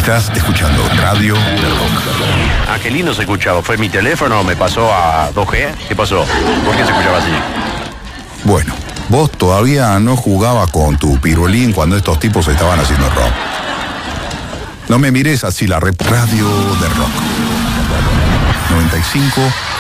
Estás escuchando Radio del Rock. Ah, qué lindo se escuchaba. ¿Fue mi teléfono? ¿Me pasó a 2G? ¿Qué pasó? ¿Por qué se escuchaba así? Bueno, vos todavía no jugabas con tu pirulín cuando estos tipos estaban haciendo rock. No me mires así, la Radio del Rock. 95